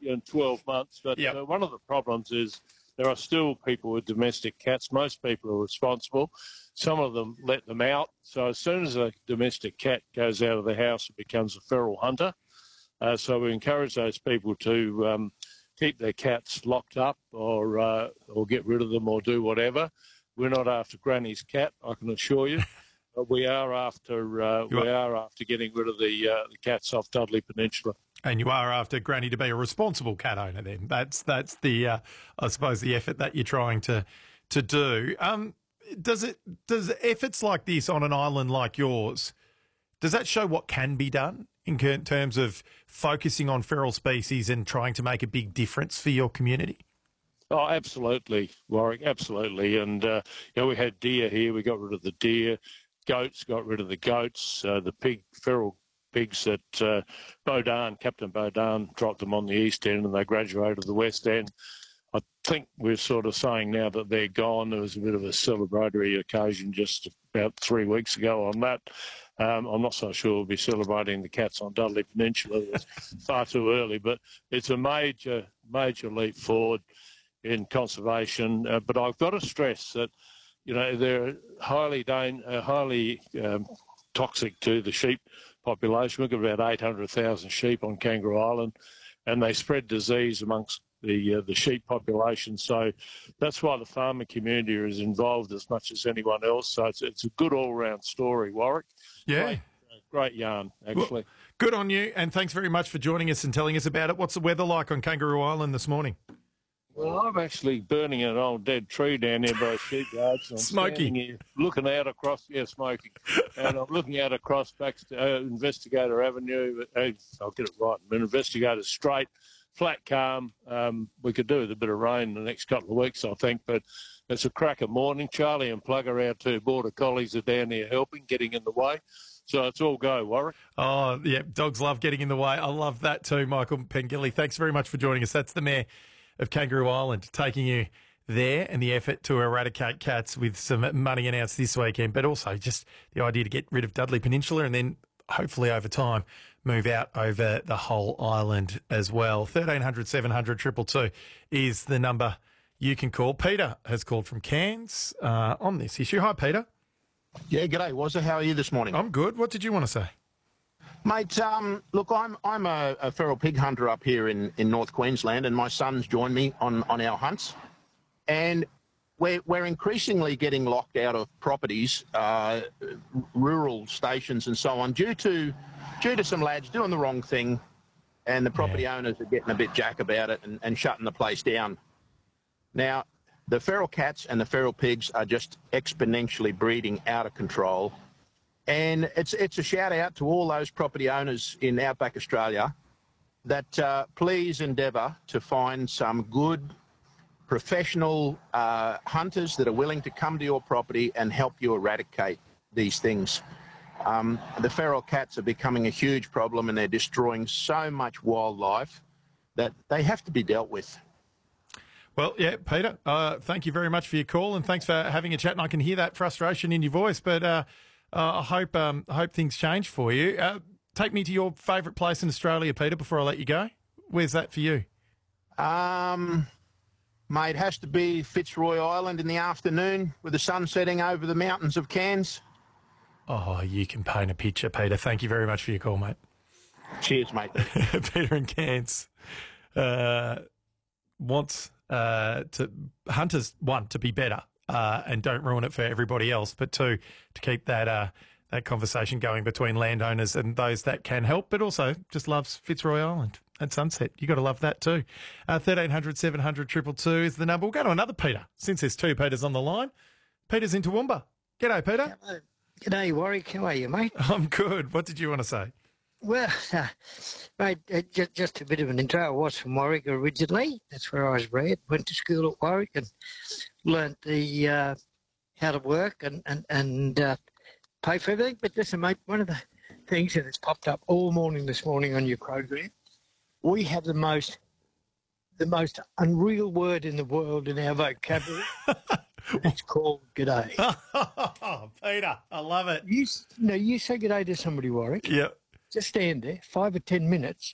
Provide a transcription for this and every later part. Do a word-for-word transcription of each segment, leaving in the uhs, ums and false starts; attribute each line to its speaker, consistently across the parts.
Speaker 1: in twelve months. But
Speaker 2: Yep.
Speaker 1: uh, one of the problems is there are still people with domestic cats. Most people are responsible. Some of them let them out. So as soon as a domestic cat goes out of the house, it becomes a feral hunter. Uh, so we encourage those people to um, keep their cats locked up or uh, or get rid of them or do whatever. We're not after Granny's cat, I can assure you. But we are after uh, we are after getting rid of the uh, the cats off Dudley Peninsula.
Speaker 2: And you are after Granny to be a responsible cat owner. Then that's that's the uh, I suppose the effort that you're trying to to do. Um, does it does efforts like this on an island like yours, does that show what can be done in terms of focusing on feral species and trying to make a big difference for your community?
Speaker 1: Oh, absolutely, Warwick, absolutely. And uh, you know, we had deer here. We got rid of the deer. Goats, got rid of the goats. Uh, the pig, feral pigs that uh, Bodan, Captain Bodan, dropped them on the east end, and they graduated to the west end. I think we're sort of saying now that they're gone. There was a bit of a celebratory occasion just about three weeks ago on that. Um, I'm not so sure we'll be celebrating the cats on Dudley Peninsula. It's far too early, but it's a major, major leap forward in conservation. Uh, but I've got to stress that, you know, they're highly dan- uh, highly um, toxic to the sheep population. We've got about eight hundred thousand sheep on Kangaroo Island, and they spread disease amongst the uh, the sheep population. So that's why the farming community is involved as much as anyone else. So it's, it's a good all-round story, Warwick.
Speaker 2: Yeah.
Speaker 1: Great, uh, great yarn, actually.
Speaker 2: Well, good on you, and thanks very much for joining us and telling us about it. What's the weather like on Kangaroo Island this morning?
Speaker 1: Well, I'm actually burning an old dead tree down there by sheep yards. I'm
Speaker 2: Smoky.
Speaker 1: Here, looking out across, yeah, smoking. And I'm looking out across back to uh, Investigator Avenue. Uh, I'll get it right. I mean, Investigator Straight, flat, calm. Um, we could do with a bit of rain in the next couple of weeks, I think. But it's a cracker morning. Charlie and Plugger, our two border collies, are down here helping, getting in the way. So it's all go, Warwick.
Speaker 2: Oh, yeah, dogs love getting in the way. I love that too, Michael Pengilly. Thanks very much for joining us. That's the Mayor of Kangaroo Island, taking you there and the effort to eradicate cats with some money announced this weekend, but also just the idea to get rid of Dudley Peninsula and then hopefully over time move out over the whole island as well. thirteen hundred, seven hundred, two two two is the number you can call. Peter has called from Cairns uh, on this issue. Hi, Peter.
Speaker 3: Yeah, g'day, Wazza. How are you this morning?
Speaker 2: I'm good. What did you want to say?
Speaker 3: Mate, um, look, I'm I'm a, a feral pig hunter up here in, in North Queensland, and my son's joined me on, on our hunts. And we're, we're increasingly getting locked out of properties, uh, rural stations and so on, due to due to some lads doing the wrong thing, and the property yeah. owners are getting a bit jack about it and, and shutting the place down. Now, the feral cats and the feral pigs are just exponentially breeding out of control. And it's it's a shout out to all those property owners in outback Australia that uh, please endeavour to find some good professional uh, hunters that are willing to come to your property and help you eradicate these things. Um, the feral cats are becoming a huge problem, and they're destroying so much wildlife that they have to be dealt with.
Speaker 2: Well, yeah, Peter, uh, thank you very much for your call, and thanks for having a chat. And I can hear that frustration in your voice, but uh, uh, I hope um, I hope things change for you. Uh, take me to your favourite place in Australia, Peter, before I let you go. Where's that for you?
Speaker 3: Um, mate, it has to be Fitzroy Island in the afternoon with the sun setting over the mountains of Cairns.
Speaker 2: Oh, you can paint a picture, Peter. Thank you very much for your call, mate.
Speaker 3: Cheers, mate.
Speaker 2: Peter in Cairns uh, wants uh, to hunters, one, to be better uh, and don't ruin it for everybody else, but two, to keep that uh, that conversation going between landowners and those that can help, but also just loves Fitzroy Island at sunset. You got to love that too. Uh, thirteen hundred, seven hundred, two two two is the number. We'll go to another Peter, since there's two Peters on the line. Peter's in Toowoomba. G'day, Peter.
Speaker 4: Hello. G'day, Warwick. How are you, mate?
Speaker 2: I'm good. What did you want to say?
Speaker 4: Well, uh, mate, uh, just, just a bit of an intro. I was from Warwick originally. That's where I was bred. Went to school at Warwick and learnt the uh, how to work and and and uh, pay for everything. But listen, mate, one of the things that has popped up all morning this morning on your program, we have the most the most unreal word in the world in our vocabulary. It's called g'day.
Speaker 2: Oh, Peter, I love it.
Speaker 4: You no, you say g'day to somebody, Warwick.
Speaker 2: Yep.
Speaker 4: Just stand there, five or ten minutes.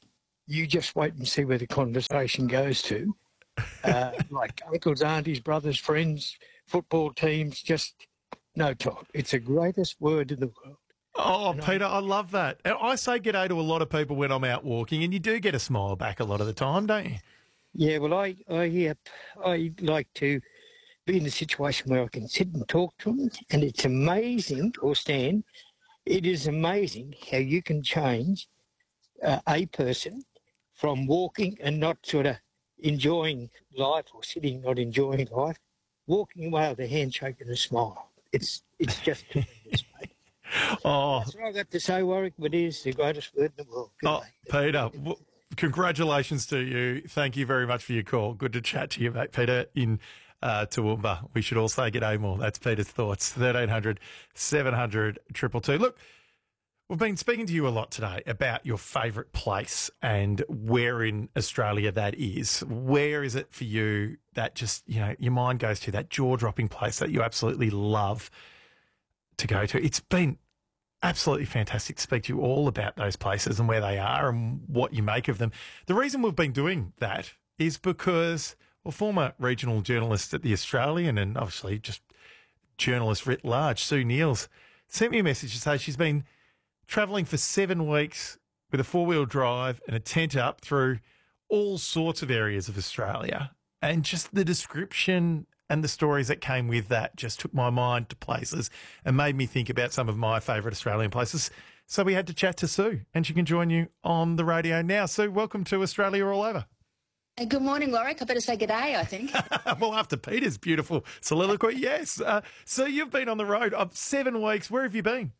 Speaker 4: you just wait and see where the conversation goes to. Uh, like uncles, aunties, brothers, friends, football teams, just no talk. It's the greatest word in the world.
Speaker 2: Oh,
Speaker 4: And
Speaker 2: Peter, I love that. And I say g'day to a lot of people when I'm out walking, and you do get a smile back a lot of the time, don't you?
Speaker 4: Yeah, well, I, I, yep, I like to be in a situation where I can sit and talk to them, and it's amazing, or Stan, it is amazing how you can change uh, a person from walking and not sort of enjoying life, or sitting not enjoying life, walking away with a handshake and a smile. It's it's just tremendous, mate.
Speaker 2: Oh,
Speaker 4: That's what I got to say, Warwick, but it is the greatest word in the world. Good
Speaker 2: oh
Speaker 4: day.
Speaker 2: Peter, w- congratulations to you. Thank you very much for your call. Good to chat to you, mate, Peter, in uh, Toowoomba. We should all say g'day more. That's Peter's thoughts. thirteen hundred, seven hundred, two two two. Look, we've been speaking to you a lot today about your favourite place and where in Australia that is. Where is it for you that just, you know, your mind goes to, that jaw-dropping place that you absolutely love to go to? It's been absolutely fantastic to speak to you all about those places and where they are and what you make of them. The reason we've been doing that is because, well, former regional journalist at The Australian and obviously just journalist writ large, Sue Neils, sent me a message to say she's been travelling for seven weeks with a four-wheel drive and a tent up through all sorts of areas of Australia. And just the description and the stories that came with that just took my mind to places and made me think about some of my favourite Australian places. So we had to chat to Sue, and she can join you on the radio now. Sue, welcome to Australia All Over.
Speaker 5: Uh, Good morning, Warwick. I better say good day, I think.
Speaker 2: Well, after Peter's beautiful soliloquy, yes. Uh, so you've been on the road of seven weeks. Where have you been?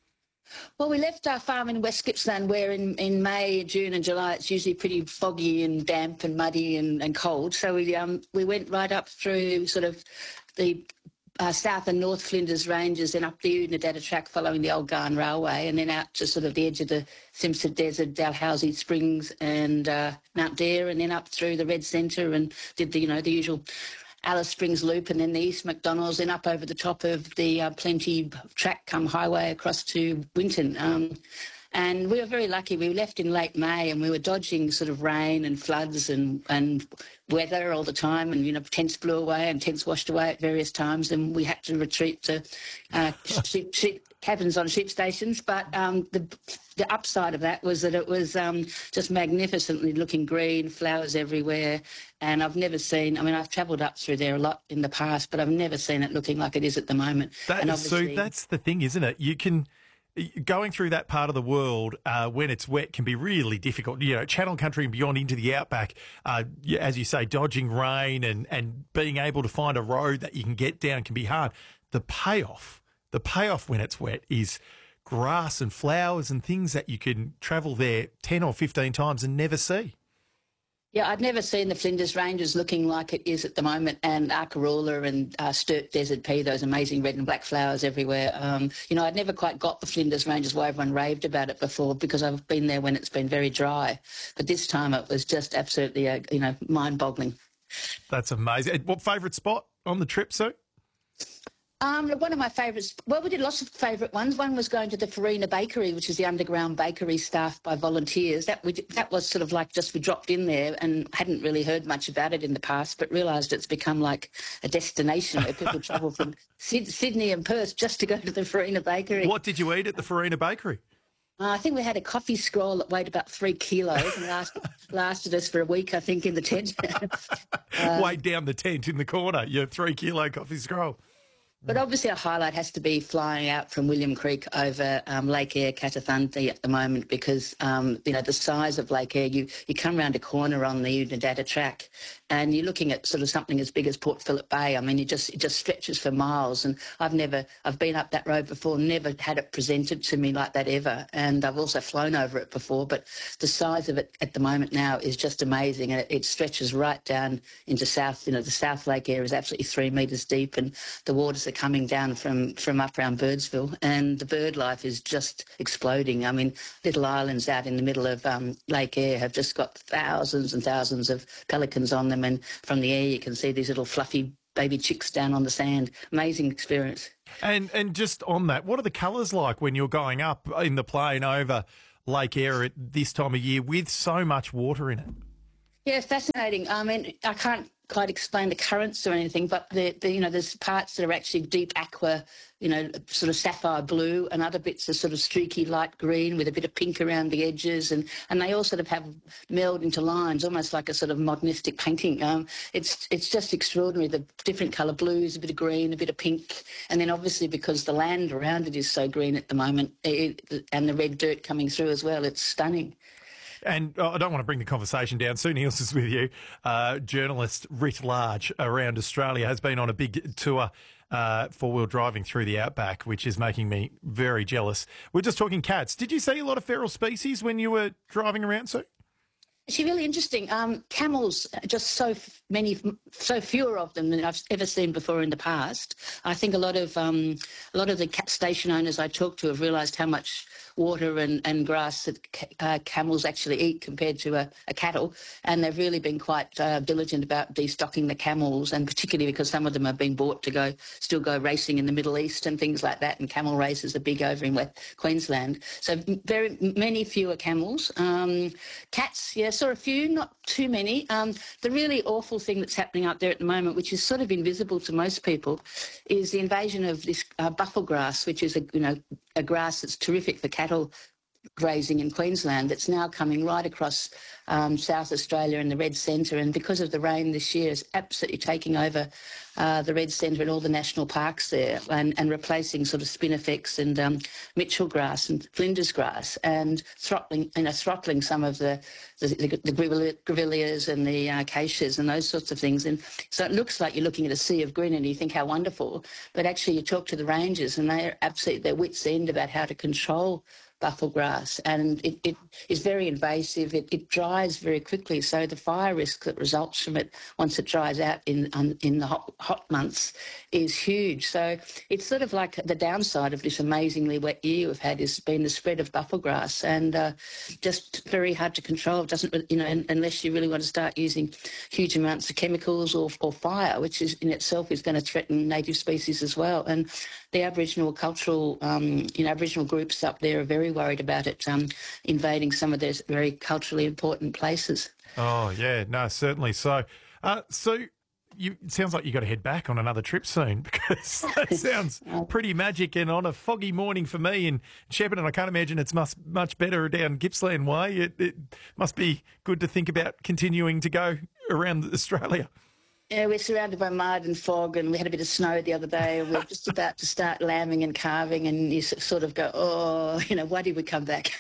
Speaker 5: Well, we left our farm in West Gippsland, where in, in May, June and July it's usually pretty foggy and damp and muddy and, and cold. So we um we went right up through sort of the uh, South and North Flinders Ranges, then up the Unadata track following the old Garn Railway, and then out to sort of the edge of the Simpson Desert, Dalhousie Springs and uh, Mount Dare, and then up through the Red Centre and did the, you know, the usual Alice Springs Loop, and then the East McDonald's, and up over the top of the uh, Plenty track come highway across to Winton. Um, and we were very lucky. We left in late May and we were dodging sort of rain and floods and, and weather all the time, and, you know, tents blew away and tents washed away at various times, and we had to retreat to uh, sheep, sheep, cabins on sheep stations. But um, the the upside of that was that it was um, just magnificently looking green, flowers everywhere. And I've never seen, I mean, I've travelled up through there a lot in the past, but I've never seen it looking like it is at the moment.
Speaker 2: That
Speaker 5: and
Speaker 2: is, so that's the thing, isn't it? You can, going through that part of the world uh, when it's wet can be really difficult. You know, Channel Country and beyond into the outback, uh, as you say, dodging rain and, and being able to find a road that you can get down can be hard. The payoff, the payoff when it's wet is grass and flowers and things that you can travel there ten or fifteen times and never see.
Speaker 5: Yeah, I'd never seen the Flinders Ranges looking like it is at the moment, and Arkaroola and uh, Sturt Desert Pea, those amazing red and black flowers everywhere. Um, you know, I'd never quite got the Flinders Ranges why everyone raved about it before, because I've been there when it's been very dry. But this time it was just absolutely, uh, you know, mind-boggling.
Speaker 2: That's amazing. What favourite spot on the trip, Sue?
Speaker 5: Um, one of my favourites, well, we did lots of favourite ones. One was going to the Farina Bakery, which is the underground bakery staffed by volunteers. That we, that was sort of like just we dropped in there and hadn't really heard much about it in the past, but realised it's become like a destination where people travel from Syd- Sydney and Perth just to go to the Farina Bakery.
Speaker 2: What did you eat at the Farina Bakery?
Speaker 5: Uh, I think we had a coffee scroll that weighed about three kilos and last, lasted us for a week, I think, in the tent.
Speaker 2: uh, Weighed down the tent in the corner, your three kilo coffee scroll.
Speaker 5: But obviously a highlight has to be flying out from William Creek over um, Lake Eyre, Katathunti at the moment, because, um, you know, the size of Lake Eyre, you, you come round a corner on the Unadata track and you're looking at sort of something as big as Port Phillip Bay. I mean, it just, it just stretches for miles. And I've never, I've been up that road before, never had it presented to me like that ever. And I've also flown over it before, but the size of it at the moment now is just amazing. And it, it stretches right down into South, you know, the South Lake Eyre is absolutely three metres deep, and the waters are coming down from, from up around Birdsville, and the bird life is just exploding. I mean, little islands out in the middle of um, Lake Eyre have just got thousands and thousands of pelicans on them, and from the air you can see these little fluffy baby chicks down on the sand. Amazing experience.
Speaker 2: And and just on that, what are the colours like when you're going up in the plane over Lake Eyre at this time of year with so much water in it.
Speaker 5: Yeah, fascinating. I mean, I can't quite explain the currents or anything, but the, the you know, there's parts that are actually deep aqua, you know, sort of sapphire blue, and other bits are sort of streaky light green with a bit of pink around the edges, and, and they all sort of have meld into lines, almost like a sort of modernistic painting. Um, it's it's just extraordinary, the different colour blues, a bit of green, a bit of pink, and then obviously because the land around it is so green at the moment, it, and the red dirt coming through as well, it's stunning.
Speaker 2: And oh, I don't want to bring the conversation down. Sue Niels is with you, uh, journalist writ large around Australia, has been on a big tour uh, four-wheel driving through the outback, which is making me very jealous. We're just talking cats. Did you see a lot of feral species when you were driving around, Sue?
Speaker 5: Actually, really interesting. Um, camels, just so f- many, so fewer of them than I've ever seen before in the past. I think a lot of um, a lot of the cat station owners I talked to have realised how much water and, and grass that uh, camels actually eat compared to a, a cattle, and they've really been quite uh, diligent about destocking the camels, and particularly because some of them have been bought to go still go racing in the Middle East and things like that, and camel races are big over in West Queensland. So very many fewer camels. Um, cats, yeah, saw a few, not too many. Um, the really awful thing that's happening up there at the moment, which is sort of invisible to most people, is the invasion of this uh, buffel grass, which is a you know a grass that's terrific for cattle grazing in Queensland. That's now coming right across um, South Australia and the Red Centre, and because of the rain this year, is absolutely taking over uh, the Red Centre and all the national parks there, and, and replacing sort of spinifex and um, Mitchell grass and Flinders grass, and throttling, you know, throttling some of the the, the, the grevilleas and the acacias and those sorts of things. And so it looks like you're looking at a sea of green, and you think how wonderful, but actually you talk to the rangers, and they're absolutely their wits' end about how to control buffel grass, and it, it is very invasive. It, it dries very quickly, so the fire risk that results from it once it dries out in um, in the hot, hot months is huge. So it's sort of like the downside of this amazingly wet year we've had has been the spread of buffel grass, and uh, just very hard to control. It doesn't, you know, unless you really want to start using huge amounts of chemicals or, or fire, which is in itself is going to threaten native species as well. And the Aboriginal cultural, um, you know, Aboriginal groups up there are very worried about it um, invading some of those very culturally important places.
Speaker 2: Oh, yeah, no, certainly. So, uh, so you, it sounds like you got to head back on another trip soon, because that sounds pretty magic. And on a foggy morning for me in Shepparton, I can't imagine it's much, much better down Gippsland way. It, it must be good to think about continuing to go around Australia.
Speaker 5: Yeah, we're surrounded by mud and fog, and we had a bit of snow the other day, and we're just about to start lambing and calving, and you sort of go, oh, you know, why did we come back?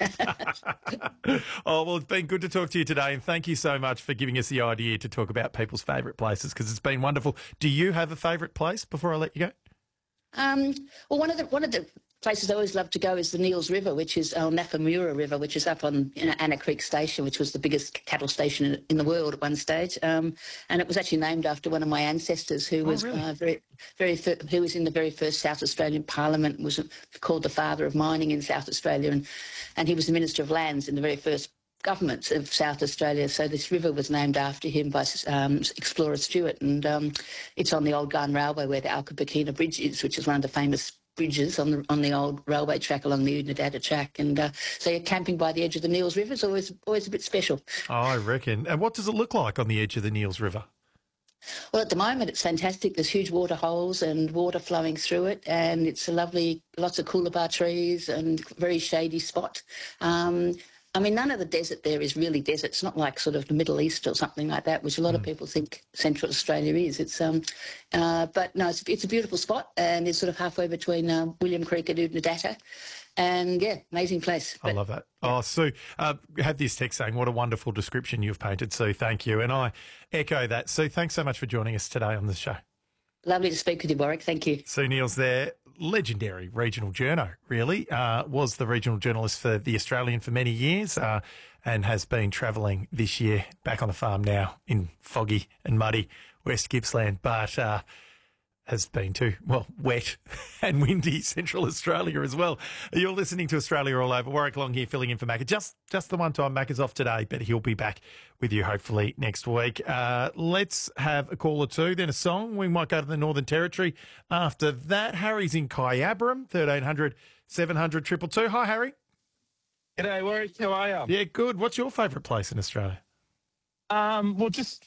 Speaker 2: Oh, well, it's been good to talk to you today, and thank you so much for giving us the idea to talk about people's favourite places, because it's been wonderful. Do you have a favourite place before I let you go?
Speaker 5: Um, well, one of the one of the places I always love to go is the Niels River, which is uh, Nakamura River, which is up on you know, Anna Creek Station, which was the biggest cattle station in, in the world at one stage, um, and it was actually named after one of my ancestors, who was oh, really? uh, very, very, fir- who was in the very first South Australian Parliament, was called the father of mining in South Australia, and and he was the Minister of Lands in the very first government of South Australia. So this river was named after him by um, explorer Stewart, and um, it's on the Old Garden Railway where the Alcabakina Bridge is, which is one of the famous bridges on the on the old railway track along the Unadada track. And uh, so you're camping by the edge of the Niels River is always always a bit special.
Speaker 2: Oh, I reckon. And what does it look like on the edge of the Niels River?
Speaker 5: Well, at the moment it's fantastic. There's huge water holes and water flowing through it, and it's a lovely, lots of coolabah trees and very shady spot. Um, I mean, none of the desert there is really desert. It's not like sort of the Middle East or something like that, which a lot mm. of people think Central Australia is. It's um, uh, but no, it's, it's a beautiful spot, and it's sort of halfway between uh, William Creek and Oodnadatta. And yeah, amazing place.
Speaker 2: But, I love that. Yeah. Oh, Sue, uh, had this text saying, what a wonderful description you've painted, Sue. Thank you. And I echo that. Sue, thanks so much for joining us today on the show.
Speaker 5: Lovely to speak with you, Warwick. Thank you.
Speaker 2: Sue Niels there. Legendary regional journo, really. Uh, was the regional journalist for The Australian for many years uh, and has been travelling this year back on the farm now in foggy and muddy West Gippsland, but uh, has been to, well, wet and windy Central Australia as well. You're listening to Australia All Over. Warwick Long here filling in for Macca. Just, just the one time Macca's off today, but he'll be back with you hopefully next week. Uh, let's have a call or two, then a song. We might go to the Northern Territory after that. Harry's in Kyabram, thirteen hundred, seven hundred, two two two. Hi, Harry.
Speaker 6: G'day, Warwick. How are you?
Speaker 2: Yeah, good. What's your favourite place in Australia?
Speaker 6: Um, well, just